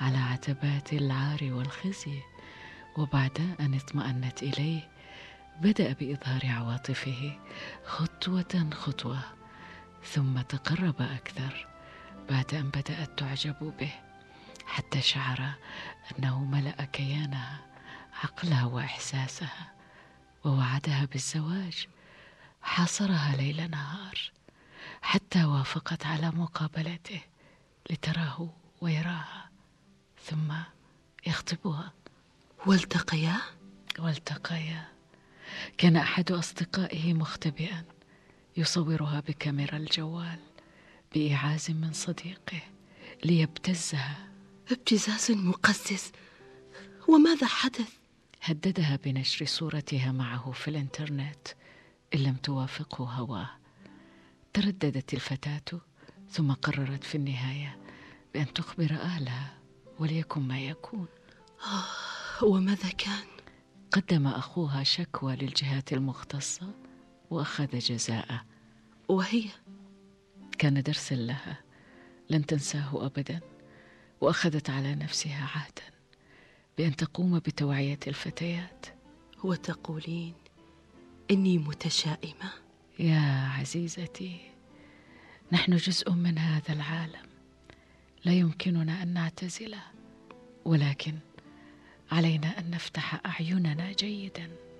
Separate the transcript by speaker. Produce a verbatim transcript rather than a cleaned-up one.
Speaker 1: على عتبات العار والخزي، وبعد أن اطمأنت إليه بدأ بإظهار عواطفه خطوة خطوة، ثم تقرب أكثر بعد أن بدأت تعجب به، حتى شعر أنه ملأ كيانها، عقلها وإحساسها، ووعدها بالزواج. حاصرها ليل نهار حتى وافقت على مقابلته لتراه ويراها، ثم يخطبها.
Speaker 2: والتقيا؟
Speaker 1: والتقيا. كان أحد أصدقائه مختبئا يصورها بكاميرا الجوال بإيعاز من صديقه ليبتزها.
Speaker 2: ابتزاز مقزز؟ وماذا حدث؟
Speaker 1: هددها بنشر صورتها معه في الإنترنت إن لم توافقه هواه. ترددت الفتاة، ثم قررت في النهاية بأن تخبر أهلها وليكن ما يكون.
Speaker 2: آه، وماذا كان؟
Speaker 1: قدم أخوها شكوى للجهات المختصة وأخذ جزاءه.
Speaker 2: وهي؟
Speaker 1: كان درسا لها لن تنساه أبدا، وأخذت على نفسها عهدا بأن تقوم بتوعية الفتيات.
Speaker 2: وتقولين إني متشائمة؟
Speaker 1: يا عزيزتي، نحن جزء من هذا العالم، لا يمكننا أن نعتزله، ولكن علينا أن نفتح أعيننا جيدا.